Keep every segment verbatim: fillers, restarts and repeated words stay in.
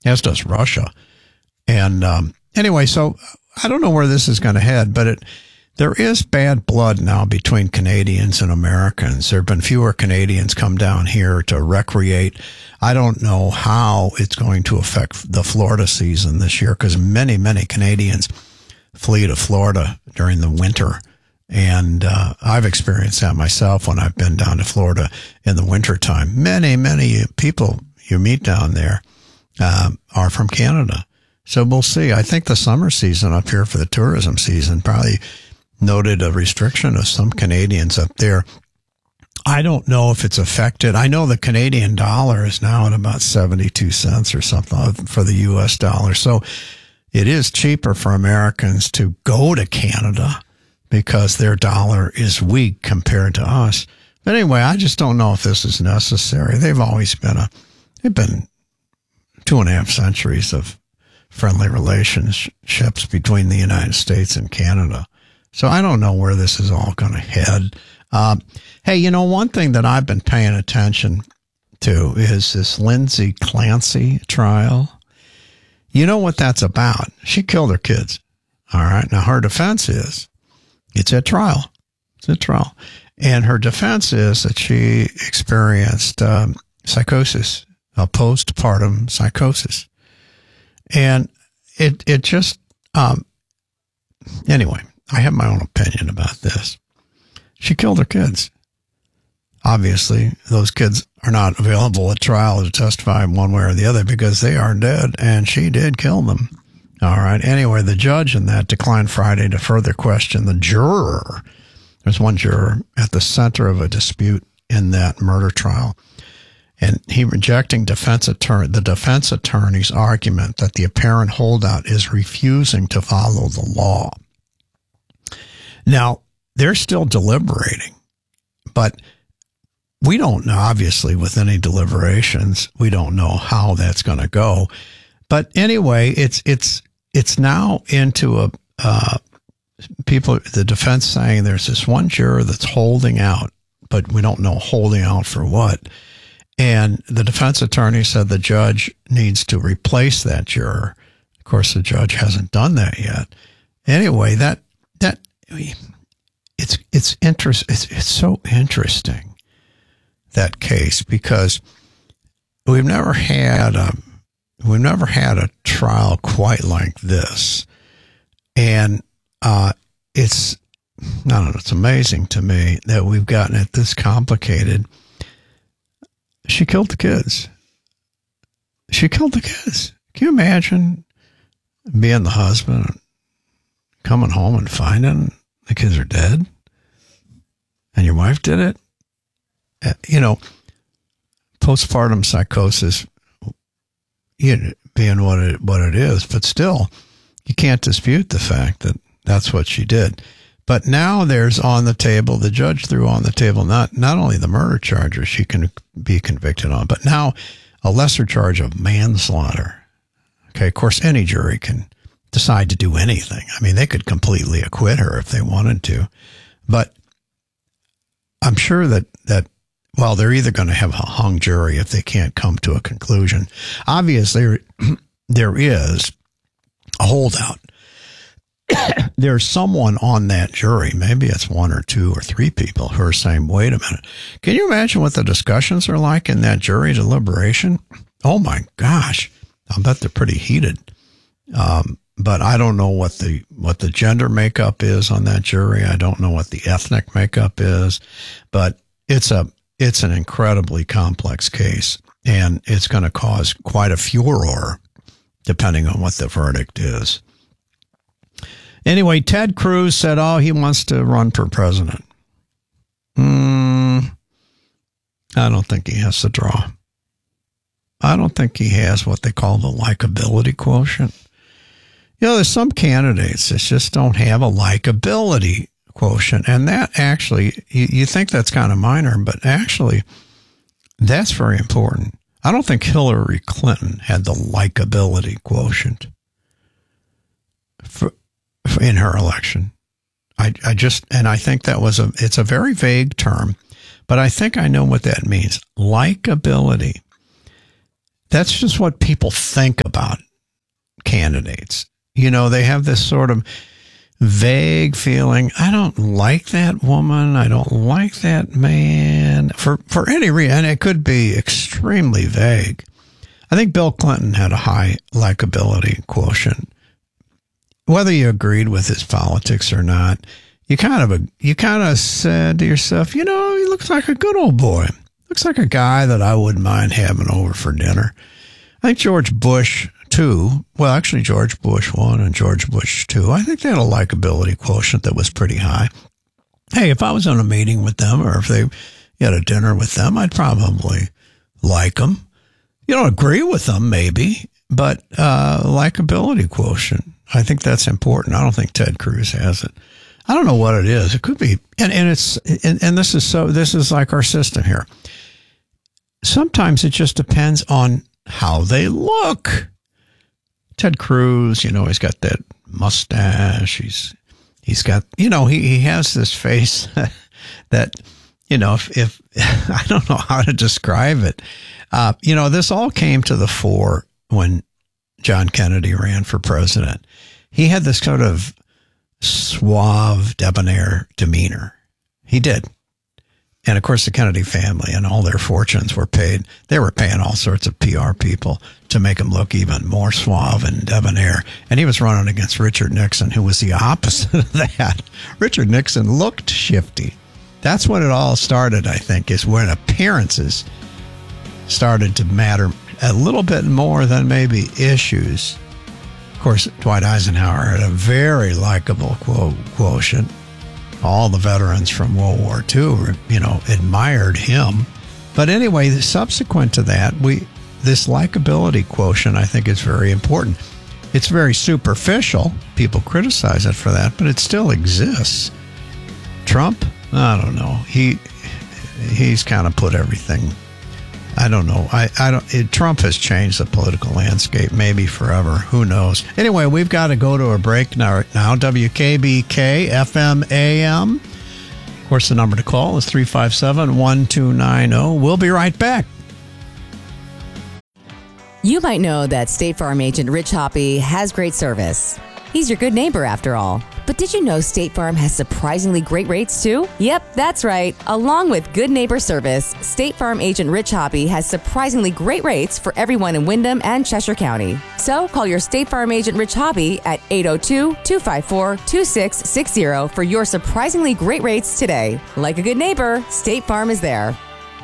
as does Russia. And um, anyway, so I don't know where this is going to head, but it there is bad blood now between Canadians and Americans. There have been fewer Canadians come down here to recreate. I don't know how it's going to affect the Florida season this year, because many, many Canadians flee to Florida during the winter. And uh, I've experienced that myself when I've been down to Florida in the wintertime. Many, many people you meet down there uh, are from Canada. So we'll see. I think the summer season up here for the tourism season probably noted a restriction of some Canadians up there. I don't know if it's affected. I know the Canadian dollar is now at about seventy-two cents or something for the U S dollar. So it is cheaper for Americans to go to Canada because their dollar is weak compared to us. But anyway, I just don't know if this is necessary. They've always been a, they've been two and a half centuries of friendly relationships between the United States and Canada. So I don't know where this is all going to head. Uh, hey, you know, one thing that I've been paying attention to is this Lindsay Clancy trial. You know what that's about? She killed her kids. All right. Now, her defense is it's at trial. It's at trial. And her defense is that she experienced um, psychosis, a postpartum psychosis. And it, it just, um, anyway, I have my own opinion about this. She killed her kids. Obviously, those kids are not available at trial to testify one way or the other because they are dead, and she did kill them. All right. Anyway, the judge in that declined Friday to further question the juror. There's one juror at the center of a dispute in that murder trial, and he rejecting defense attorney, the defense attorney's argument that the apparent holdout is refusing to follow the law. Now, they're still deliberating, but we don't know, obviously, with any deliberations, we don't know how that's going to go. But anyway, it's it's it's now into a uh, people, the defense saying there's this one juror that's holding out, but we don't know holding out for what. And the defense attorney said the judge needs to replace that juror. Of course, the judge hasn't done that yet. Anyway, that that it's it's interest it's it's so interesting, that case, because we've never had a we've never had a trial quite like this, and uh, it's I don't know. It's amazing to me that we've gotten it this complicated. She killed the kids. She killed the kids. Can you imagine being the husband, coming home and finding the kids are dead, and your wife did it? You know, postpartum psychosis, you know, being what it what it is, but still, you can't dispute the fact that that's what she did. But now there's on the table, the judge threw on the table not not only the murder charges she can be convicted on, but now a lesser charge of manslaughter. Okay, of course, any jury can decide to do anything. I mean, they could completely acquit her if they wanted to. But I'm sure that, that well, they're either going to have a hung jury if they can't come to a conclusion. Obviously, there is a holdout. There's someone on that jury, maybe it's one or two or three people who are saying, wait a minute, can you imagine what the discussions are like in that jury deliberation? Oh my gosh, I'll bet they're pretty heated. Um, but I don't know what the what the gender makeup is on that jury. I don't know what the ethnic makeup is, but it's a it's an incredibly complex case, and it's going to cause quite a furor depending on what the verdict is. Anyway, Ted Cruz said, oh, he wants to run for president. Mm, I don't think he has to draw. I don't think he has what they call the likability quotient. You know, there's some candidates that just don't have a likability quotient. And that actually, you, you think that's kind of minor, but actually, that's very important. I don't think Hillary Clinton had the likability quotient for, for in her election. I, I just, and I think that was a, it's a very vague term, but I think I know what that means. Likability. that's just what people think about candidates. You know, they have this sort of vague feeling, I don't like that woman, I don't like that man, for, for any reason, and it could be extremely vague. I think Bill Clinton had a high likability quotient. Whether you agreed with his politics or not, you kind of you kind of said to yourself, you know, he looks like a good old boy. Looks like a guy that I wouldn't mind having over for dinner. I think George Bush, too, well, actually George Bush one and George Bush two, I think they had a likability quotient that was pretty high. Hey, if I was on a meeting with them or if they had a dinner with them, I'd probably like them. You don't agree with them, maybe, but uh, likability quotient, I think that's important. I don't think Ted Cruz has it. I don't know what it is. It could be, and, and it's, and, and this is so, this is like our system here. Sometimes it just depends on how they look. Ted Cruz, you know, he's got that mustache. He's, he's got, you know, he, he has this face that, you know, if, if I don't know how to describe it. Uh, you know, this all came to the fore when John Kennedy ran for president. He had this sort of suave, debonair demeanor. He did. And, of course, the Kennedy family and all their fortunes were paid. They were paying all sorts of P R people to make him look even more suave and debonair. And he was running against Richard Nixon, who was the opposite of that. Richard Nixon looked shifty. That's when it all started, I think, is when appearances started to matter a little bit more than maybe issues. Of course, Dwight Eisenhower had a very likable quote, quotient. All the veterans from World War Two, you know, admired him. But anyway, subsequent to that, we this likability quotient, I think, is very important. It's very superficial. People criticize it for that, but it still exists. Trump, I don't know. He he's kind of put everything. I don't know. I, I don't. It, Trump has changed the political landscape, maybe forever. Who knows? Anyway, we've got to go to a break now. Now, W K B K F M A M. Of course, the number to call is three five seven, one two nine zero. We'll be right back. You might know that State Farm agent Rich Hoppe has great service. He's your good neighbor, after all. But did you know State Farm has surprisingly great rates, too? Yep, that's right. Along with good neighbor service, State Farm agent Rich Hoppe has surprisingly great rates for everyone in Windham and Cheshire County. So call your State Farm agent Rich Hoppe at eight oh two, two five four, two six six zero for your surprisingly great rates today. Like a good neighbor, State Farm is there.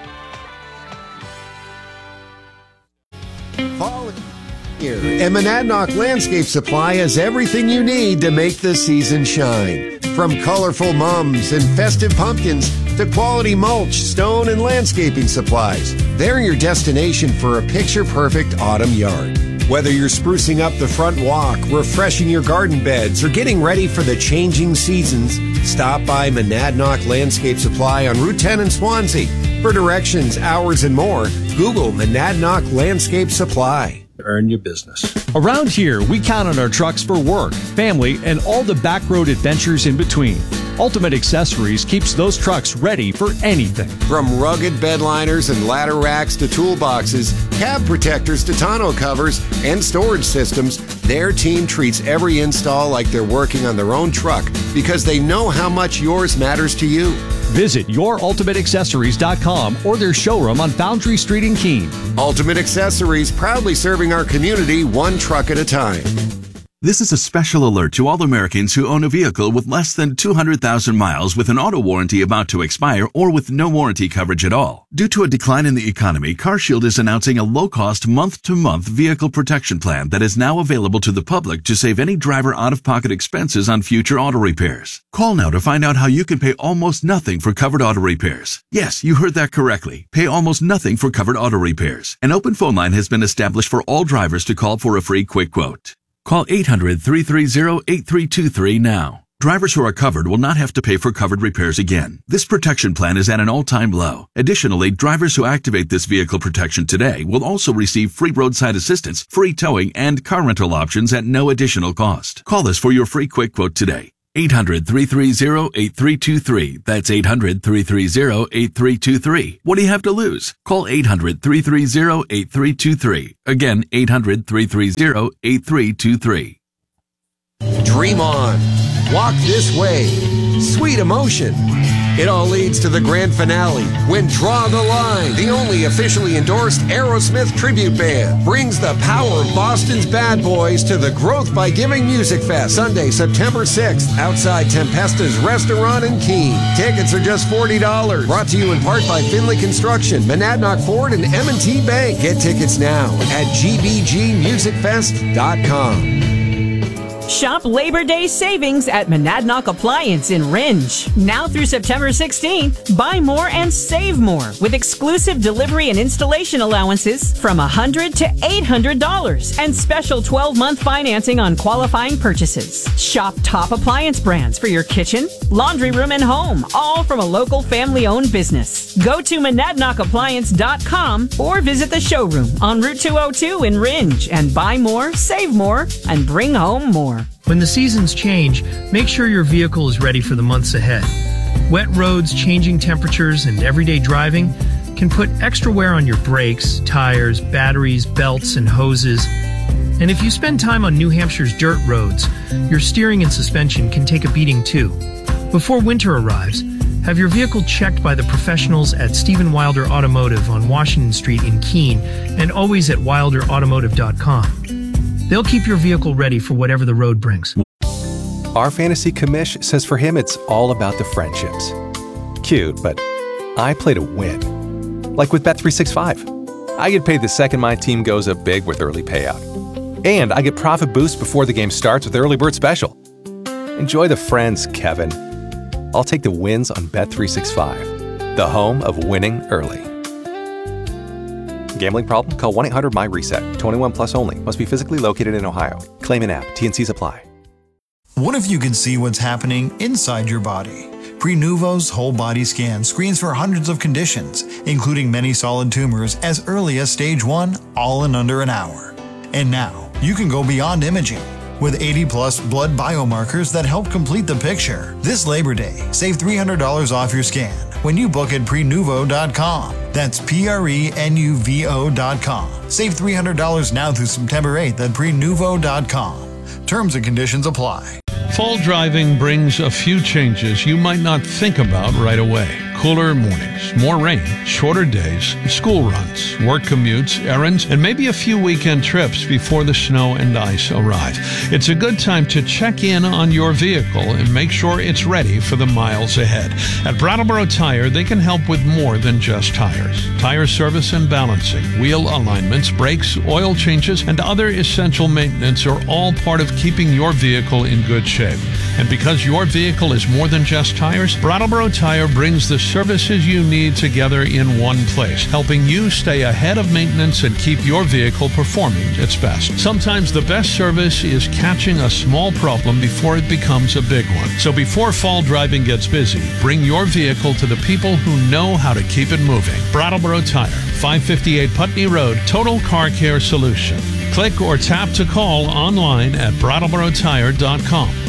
Fall here, and Monadnock Landscape Supply has everything you need to make the season shine. From colorful mums and festive pumpkins to quality mulch, stone, and landscaping supplies, they're your destination for a picture-perfect autumn yard. Whether you're sprucing up the front walk, refreshing your garden beds, or getting ready for the changing seasons, stop by Monadnock Landscape Supply on Route ten in Swansea. For directions, hours, and more, Google Monadnock Landscape Supply. Earn your business. Around here, we count on our trucks for work, family, and all the back road adventures in between. Ultimate Accessories keeps those trucks ready for anything. From rugged bed liners and ladder racks to toolboxes, cab protectors to tonneau covers, and storage systems, their team treats every install like they're working on their own truck because they know how much yours matters to you. Visit your ultimate accessories dot com or their showroom on Foundry Street in Keene. Ultimate Accessories, proudly serving our community one truck at a time. This is a special alert to all Americans who own a vehicle with less than two hundred thousand miles with an auto warranty about to expire or with no warranty coverage at all. Due to a decline in the economy, CarShield is announcing a low-cost month-to-month vehicle protection plan that is now available to the public to save any driver out-of-pocket expenses on future auto repairs. Call now to find out how you can pay almost nothing for covered auto repairs. Yes, you heard that correctly. Pay almost nothing for covered auto repairs. An open phone line has been established for all drivers to call for a free quick quote. Call eight hundred, three three zero, eight three two three now. Drivers who are covered will not have to pay for covered repairs again. This protection plan is at an all-time low. Additionally, drivers who activate this vehicle protection today will also receive free roadside assistance, free towing, and car rental options at no additional cost. Call us for your free quick quote today. eight hundred, three three zero, eight three two three. That's eight hundred, three three zero, eight three two three. What do you have to lose? Call eight hundred, three three zero, eight three two three. Again, eight hundred, three three zero, eight three two three. Dream on. Walk this way. Sweet emotion. It all leads to the grand finale when Draw the Line, the only officially endorsed Aerosmith tribute band, brings the power of Boston's Bad Boys to the Growth by Giving Music Fest, Sunday, September sixth, outside Tempesta's Restaurant in Keene. Tickets are just forty dollars. Brought to you in part by Finley Construction, Monadnock Ford, and M and T Bank. Get tickets now at g b g music fest dot com. Shop Labor Day savings at Monadnock Appliance in Ringe. Now through September sixteenth, buy more and save more with exclusive delivery and installation allowances from one hundred dollars to eight hundred dollars and special twelve-month financing on qualifying purchases. Shop top appliance brands for your kitchen, laundry room, and home, all from a local family-owned business. Go to monadnock appliance dot com or visit the showroom on Route two oh two in Ringe and buy more, save more, and bring home more. When the seasons change, make sure your vehicle is ready for the months ahead. Wet roads, changing temperatures, and everyday driving can put extra wear on your brakes, tires, batteries, belts, and hoses. And if you spend time on New Hampshire's dirt roads, your steering and suspension can take a beating too. Before winter arrives, have your vehicle checked by the professionals at Stephen Wilder Automotive on Washington Street in Keene and always at wilder automotive dot com. They'll keep your vehicle ready for whatever the road brings. Our fantasy commish says for him it's all about the friendships. Cute, but I play to win. Like with Bet three sixty-five. I get paid the second my team goes up big with early payout. And I get profit boost before the game starts with Early Bird Special. Enjoy the friends, Kevin. I'll take the wins on Bet three sixty-five, the home of winning early. Gambling problem? Call one eight hundred M Y reset. twenty-one plus only. Must be physically located in Ohio. Claim an app. T N Cs apply. What if you could see what's happening inside your body? Prenuvo's whole body scan screens for hundreds of conditions, including many solid tumors as early as stage one, all in under an hour. And now, you can go beyond imaging. With eighty plus blood biomarkers that help complete the picture. This Labor Day, save three hundred dollars off your scan when you book at prenuvo dot com. That's P R E N U V O dot com. Save three hundred dollars now through September eighth at prenuvo dot com. Terms and conditions apply. Fall driving brings a few changes you might not think about right away. Cooler mornings, more rain, shorter days, school runs, work commutes, errands, and maybe a few weekend trips before the snow and ice arrive. It's a good time to check in on your vehicle and make sure it's ready for the miles ahead. At Brattleboro Tire, they can help with more than just tires. Tire service and balancing, wheel alignments, brakes, oil changes, and other essential maintenance are all part of keeping your vehicle in good shape. And because your vehicle is more than just tires, Brattleboro Tire brings the services you need together in one place, helping you stay ahead of maintenance and keep your vehicle performing its best. Sometimes the best service is catching a small problem before it becomes a big one. So before fall driving gets busy, bring your vehicle to the people who know how to keep it moving. Brattleboro Tire, five fifty-eight Putney Road, Total Car Care Solution. Click or tap to call online at brattleboro tire dot com.